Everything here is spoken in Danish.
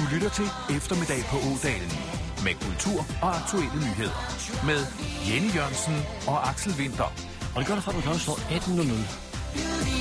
lytter til Eftermiddag på Ådalen med kultur og aktuelle nyheder. Med Jenny Jørgensen og Axel Winther. Og det gør der fra, at du kan også slå 18.00.